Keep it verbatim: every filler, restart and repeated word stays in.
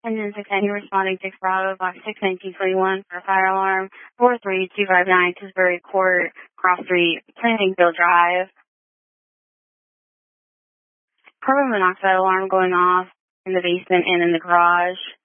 Engine six ten, you're responding six Bravo, box six nineteen twenty-one for a fire alarm, four three two five nine, Tisbury Court, Cross Street, Plantingville Drive. Carbon monoxide alarm going off in the basement and in the garage.